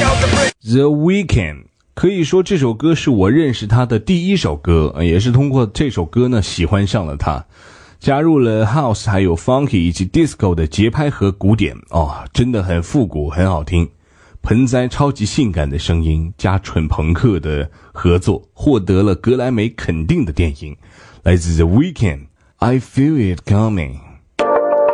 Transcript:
The Weeknd， 可以说这首歌是我认识他的第一首歌，也是通过这首歌呢喜欢上了他，加入了 House 还有 Funky 以及 Disco 的节拍和鼓点，真的很复古，很好听。盆栽超级性感的声音加蠢朋克的合作，获得了格莱美肯定的电影。来自 The Weeknd， I Feel It Coming。